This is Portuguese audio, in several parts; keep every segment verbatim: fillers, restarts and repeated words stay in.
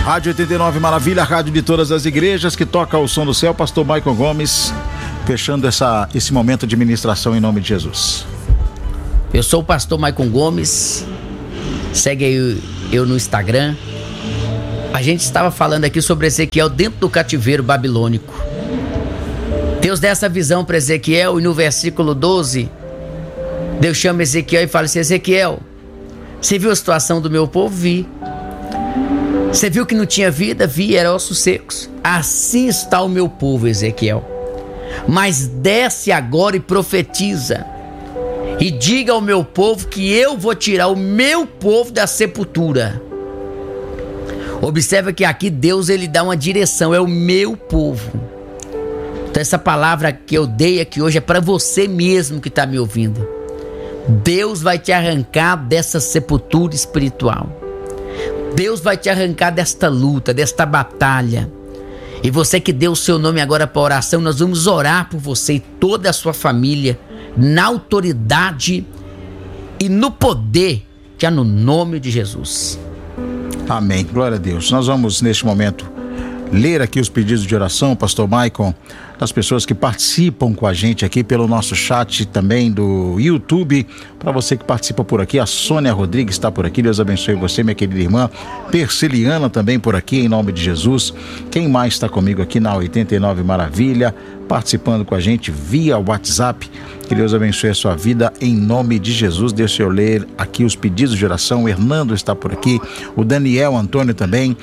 Rádio oitenta e nove Maravilha, rádio de todas as igrejas, que toca o som do céu. Pastor Maicon Gomes, fechando essa, esse momento de ministração em nome de Jesus. Eu sou o pastor Maicon Gomes, segue aí eu, eu no Instagram. A gente estava falando aqui sobre Ezequiel dentro do cativeiro babilônico. Deus dá essa visão para Ezequiel e no versículo doze, Deus chama Ezequiel e fala assim: Ezequiel, você viu a situação do meu povo? Vi. Você viu que não tinha vida? Vi, eram ossos secos. Assim está o meu povo, Ezequiel. Mas desce agora e profetiza, e diga ao meu povo que eu vou tirar o meu povo da sepultura. Observa que aqui Deus ele dá uma direção, é o meu povo. Então essa palavra que eu dei aqui hoje é para você mesmo que está me ouvindo. Deus vai te arrancar dessa sepultura espiritual. Deus vai te arrancar desta luta, desta batalha. E você que deu o seu nome agora para oração, nós vamos orar por você e toda a sua família, na autoridade e no poder que há no nome de Jesus. Amém, glória a Deus. Nós vamos neste momento ler aqui os pedidos de oração, pastor Maicon, das pessoas que participam com a gente aqui pelo nosso chat também do YouTube. Para você que participa por aqui, a Sônia Rodrigues está por aqui, Deus abençoe você, minha querida irmã. Persiliana também por aqui, em nome de Jesus. Quem mais está comigo aqui na oitenta e nove Maravilha, participando com a gente via WhatsApp? Que Deus abençoe a sua vida em nome de Jesus. Deixa eu ler aqui os pedidos de oração. O Hernando está por aqui, o Daniel Antônio também,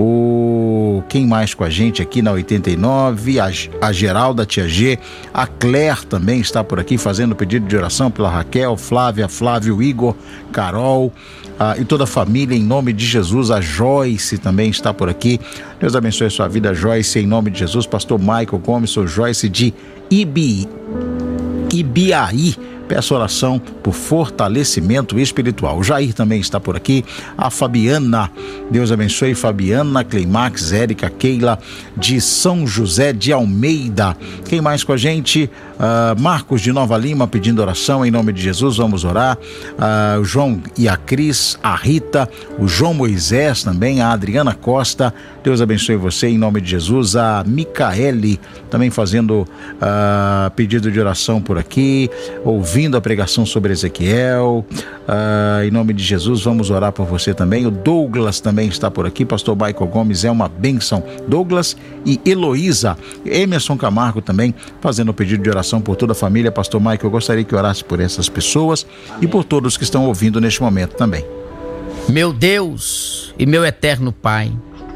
o quem mais com a gente aqui na oitenta e nove, a, a Geralda, a tia G, a Claire também está por aqui fazendo pedido de oração pela Raquel, Flávia, Flávio, Igor, Carol, ah, e toda a família em nome de Jesus. A Joyce também está por aqui. Deus abençoe a sua vida, Joyce, em nome de Jesus. Pastor Maicon Gomes, sou Joyce de Ibi Ibiaí, peço oração por fortalecimento espiritual. O Jair também está por aqui, a Fabiana, Deus abençoe Fabiana, Cleimax, Érica, Keila de São José de Almeida. Quem mais com a gente? Uh, Marcos de Nova Lima pedindo oração em nome de Jesus, vamos orar. Uh, o João e a Cris, a Rita, o João Moisés também, a Adriana Costa, Deus abençoe você em nome de Jesus. A Micaele também fazendo uh, pedido de oração por aqui, ouvindo a pregação sobre Ezequiel, uh, em nome de Jesus vamos orar por você também. O Douglas também está por aqui, pastor Maicon Gomes é uma bênção. Douglas e Heloísa, Emerson Camargo também fazendo o pedido de oração por toda a família. Pastor Maicon, eu gostaria que orasse por essas pessoas e por todos que estão ouvindo neste momento também. Meu Deus e meu eterno Pai,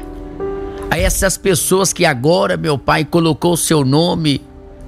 a essas pessoas que agora, meu Pai, colocou o seu nome,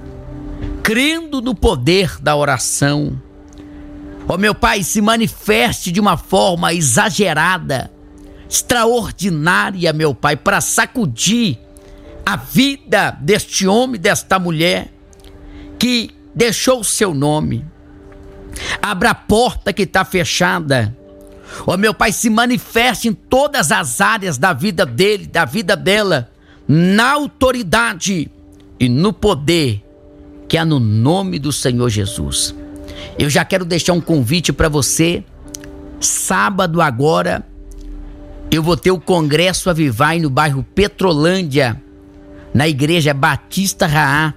crendo no poder da oração, ó oh, meu Pai, se manifeste de uma forma exagerada, extraordinária, meu Pai, para sacudir a vida deste homem, desta mulher que deixou o seu nome. Abra a porta que está fechada. Ó oh, meu Pai, se manifeste em todas as áreas da vida dele, da vida dela, na autoridade e no poder que há no nome do Senhor Jesus. Eu já quero deixar um convite para você. Sábado agora eu vou ter o Congresso Avivai no bairro Petrolândia, na Igreja Batista Raá.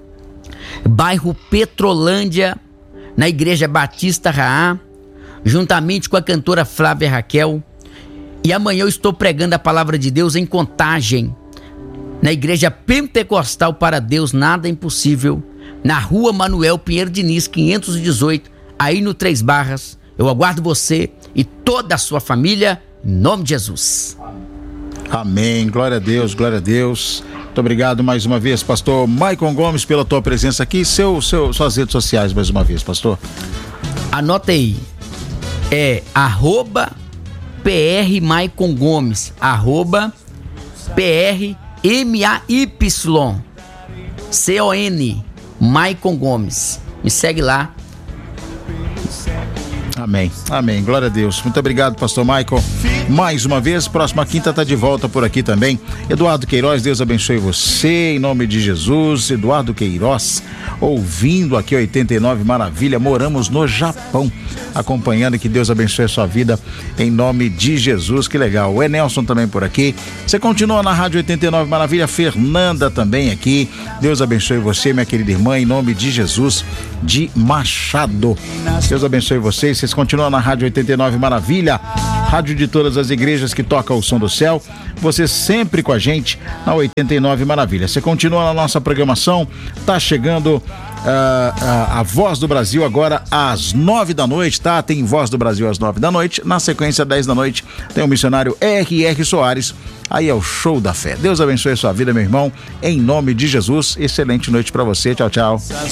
Bairro Petrolândia, na Igreja Batista Raá, juntamente com a cantora Flávia Raquel. E amanhã eu estou pregando a palavra de Deus em Contagem, na Igreja Pentecostal para Deus Nada é Impossível, na Rua Manuel Pinheiro Diniz, quinhentos e dezoito, aí no Três Barras. Eu aguardo você e toda a sua família, em nome de Jesus. Amém, glória a Deus, glória a Deus. Muito obrigado mais uma vez, pastor Maicon Gomes, pela tua presença aqui. Seu, seu, suas redes sociais mais uma vez, pastor. Anota aí, é arroba P R Maicon Gomes, arroba P R M A Y C O N Maicon Gomes. Me segue lá. Amém, amém, glória a Deus. Muito obrigado, pastor Michael, mais uma vez. Próxima quinta tá de volta por aqui também. Eduardo Queiroz, Deus abençoe você, em nome de Jesus. Eduardo Queiroz, ouvindo aqui oitenta e nove Maravilha, moramos no Japão, acompanhando, que Deus abençoe a sua vida, em nome de Jesus. Que legal. O Enelson também por aqui. Você continua na Rádio oitenta e nove Maravilha. Fernanda também aqui. Deus abençoe você, minha querida irmã, em nome de Jesus, de Machado. Deus abençoe vocês. Vocês continuam na Rádio oitenta e nove Maravilha, rádio de todas as igrejas que toca o som do céu. Você sempre com a gente na oitenta e nove Maravilha. Você continua na nossa programação. Tá chegando Uh, uh, a Voz do Brasil agora às nove da noite, tá? Tem Voz do Brasil às nove da noite. Na sequência, dez da noite, tem o missionário R R Soares. Aí é o Show da Fé. Deus abençoe a sua vida, meu irmão, em nome de Jesus. Excelente noite pra você. Tchau, tchau.